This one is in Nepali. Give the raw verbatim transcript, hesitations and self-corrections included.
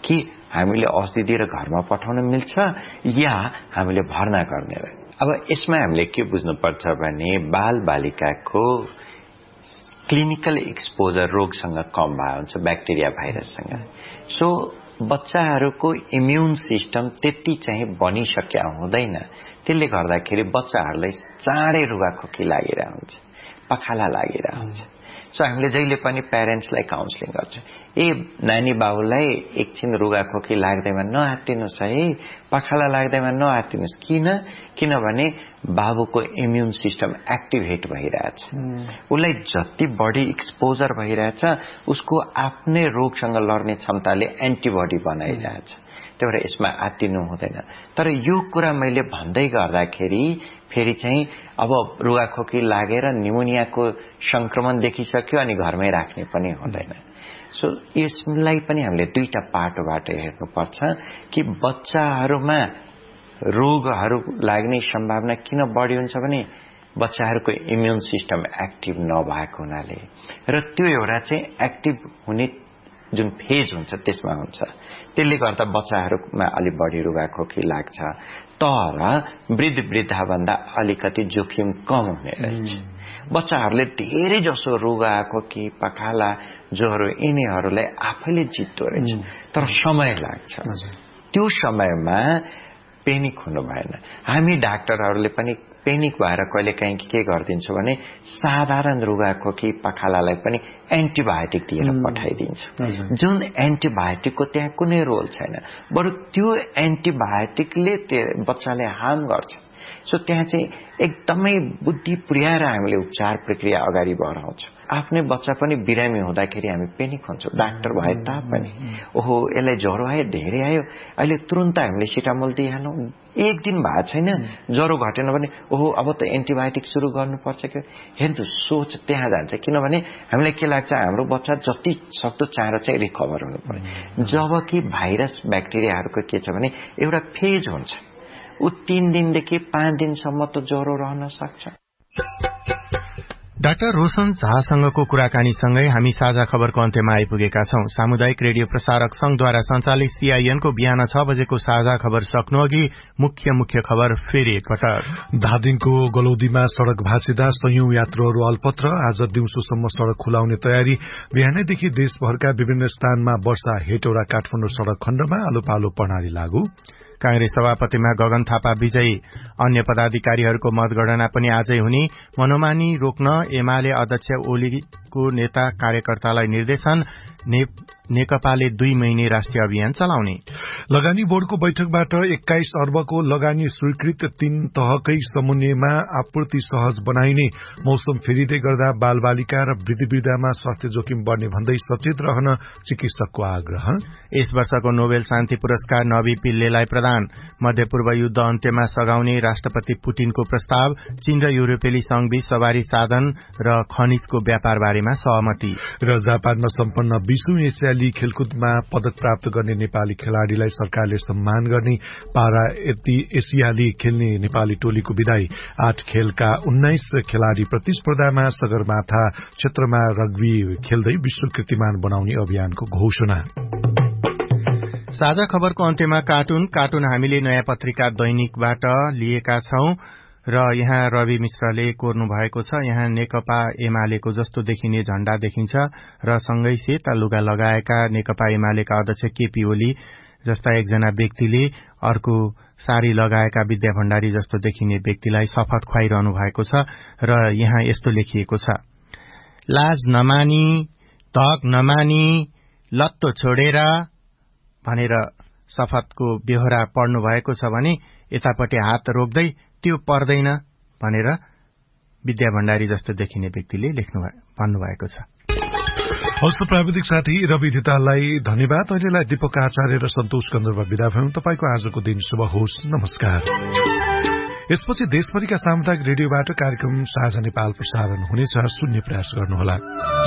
कि हामीले औषधि दिएर घरमा पठाउन मिल्छ या हामीले भर्ना गर्ने हो। अब यसमा हामीले के बुझ्नुपर्छ भने बाल बालिकाको क्लिनिकल एक्सपोजर रोगसँग कम भएको हुन्छ, ब्याक्टेरिया भाइरससँग। सो बच्चाहरूको इम्युन सिस्टम त्यति चाहिँ बनिसक्या हुँदैन, त्यसले गर्दाखेरि बच्चाहरूलाई चाँडै रुगाखोकी लागिरहेको हुन्छ, पखाला लागिरहेको हुन्छ। सो हामीले जहिले पनि प्यारेन्ट्सलाई काउन्सिलिङ गर्छौँ, ए नानी बाबुलाई एकछिन रुगाखोकी लाग्दैमा नआत्तिनुहोस् है, पखाला लाग्दैमा नआत्तिनुहोस्। किन? किनभने बाबुको इम्युन सिस्टम एक्टिभेट भइरहेछ, उसलाई जति बढी एक्सपोजर भइरहेछ उसको आफ्नै रोगसँग लड्ने क्षमताले एन्टिबडी बनाइरहेछ। त्यही भएर यसमा आत्तिनु हुँदैन। तर यो कुरा मैले भन्दै गर्दाखेरि फेरि चाहिँ अब रुगाखोकी लागेर निमोनियाको संक्रमण देखिसक्यो अनि घरमै राख्ने पनि हुँदैन। सो यसलाई पनि हामीले दुईटा पाटोबाट हेर्नुपर्छ कि बच्चाहरूमा रोगहरू लाग्ने सम्भावना किन बढी हुन्छ भने बच्चाहरूको इम्युन सिस्टम एक्टिभ नभएको हुनाले, र त्यो एउटा चाहिँ एक्टिभ हुने जुन फेज हुन्छ त्यसमा हुन्छ, त्यसले गर्दा बच्चाहरूमा अलि बढी रुगाखोकी लाग्छ। तर वृद्ध वृद्धाभन्दा अलिकति जोखिम कम हुने रहेछ। बच्चाहरूले धेरै जसो रुगाखोकी पखाला ज्वरो यिनीहरूलाई आफैले जित्दो रहेछ, तर समय लाग्छ। त्यो समयमा पेनिक हुनु भएन। हामी डाक्टरहरूले पनि पेनिक भएर कहिले काहीँ के गरिदिन्छौँ भने साधारण रुगाखोकी पखालालाई पनि एन्टिबायोटिक दिएर पठाइदिन्छ, जुन एन्टिबायोटिकको त्यहाँ कुनै रोल छैन, बरु त्यो एन्टिबायोटिकले बच्चाले हार्म गर्छ। सो त्यहाँ चाहिँ एकदमै बुद्धि पुर्याएर हामीले उपचार प्रक्रिया अगाडि बढाउँछौँ। आफ्नै बच्चा पनि बिरामी हुँदाखेरि हामी पेनिक हुन्छौँ, डाक्टर भए तापनि ओहो यसलाई ज्वरो आयो, धेरै आयो, अहिले तुरन्त हामीले सिटामोल दिइहालौँ। एक दिन भएको छैन, ज्वरो घटेन भने ओहो अब त एन्टिबायोटिक सुरु गर्नुपर्छ कि। हेर्नु सोच त्यहाँ जान्छ, किनभने हामीलाई के लाग्छ हाम्रो बच्चा जति सक्दो चाँडो चाहिँ रिकभर हुनु पर्यो। जबकि भाइरस ब्याक्टेरियाहरूको के छ भने एउटा फेज हुन्छ, ऊ तीन दिनदेखि पाँच दिनसम्म त ज्वरो रहन सक्छ। डाक्टर रोशन झासँगको कुराकानीसँगै हामी साझा खबरको अन्त्यमा आइपुगेका छौं। सामुदायिक रेडियो प्रसारक संघद्वारा सञ्चालित सीआईएनको बिहान छ बजेको साझा खबर सक्नु अघि मुख्य मुख्य खबर फेरि एकपटक। धादिङको गलौदीमा सड़क भाँचिँदा सयौं यात्रुहरू अल्पत्र, आज दिउँसोसम्म सड़क खुलाउने तयारी। बिहानैदेखि देशभरका विभिन्न स्थानमा वर्षा, हेटौडा काठमाडौँ सड़क खण्डमा आलो पालो प्रणाली लागू। कांग्रेस सभापतिमा गगन थापा विजयी, अन्य पदाधिकारीहरूको मतगणना पनि आजै हुने। मनोमानी रोक्न एमाले अध्यक्ष ओलीको नेता कार्यकर्तालाई निर्देशन, ने, नेकपाले दुई महिने राष्ट्रिय अभियान चलाउने। लगानी बोर्डको बैठकबाट एक्काइस अर्बको लगानी स्वीकृत, तीन तहकै समन्वयमा आपूर्ति सहज बनाइने। मौसम फेरिँदै गर्दा बालबालिका र वृद्धवृद्धामा स्वास्थ्य जोखिम बढ़ने भन्दै सचेत रहन चिकित्सकको आग्रह। यस वर्षको नोबेल शान्ति पुरस्कार नबी पिल्लेलाई प्रदान। मध्यपूर्व युद्ध अन्त्यमा सघाउने राष्ट्रपति पुटिनको प्रस्ताव। चीन र युरोपेली संघबीच सवारी साधन र खनिजको व्यापार बारेमा सहमति। र जापानमा सम्पन्न बीसौं एसियाली खेलकुदमा पदक प्राप्त गर्ने नेपाली खेलाड़ीलाई सरकारले सम्मान गर्ने। पारा एसियाली खेल्ने नेपाली टोलीको विदाई। आठ खेलका उन्नाइस खेलाड़ी प्रतिस्पर्धामा सगरमाथा क्षेत्रमा रग्बी खेल्दै विश्व कीर्तिमान बनाउने अभियानको घोषणा। साझा खबरको अन्त्यमा कार्टुन कार्टुन हामीले नयाँ पत्रिका दैनिकबाट लिएका छौं र यहाँ रवि मिश्रले कोर्नु भएको छ। यहाँ नेकपा एमालेको जस्तो देखिने झण्डा देखिन्छ र सँगै सेता लुगा लगाएका नेकपा एमालेका अध्यक्ष केपी ओली जस्ता एकजना व्यक्तिले अर्को सारी लगाएका विद्या भण्डारी जस्तो देखिने व्यक्तिलाई शपथ खुवाइरहनु भएको छ र यहाँ यस्तो लेखिएको छ, लाज नमानी, तक नमानी, लत्तो छोडेर भनेर शपथको बेहोरा पढ्नु भएको छ भने यतापट्टि हात रोक्दै त्यो पर्दैन भनेर विद्या भण्डारी जस्तो देखिने व्यक्तिले लेख्नु भन्नुभएको छ। हस्त प्राविधिक साथी रवि धिताललाई धन्यवाद। अहिलेलाई दीपक आचार्य र सन्तोष गन्धर्व विदा भयौं। तपाईको आजको दिन शुभ होस्। नमस्कार। यसपछि देशभरिका सामुदायिक रेडियोबाट कार्यक्रम साझा नेपाल प्रसारण हुनेछ, सुन्ने प्रयास गर्नुहोला।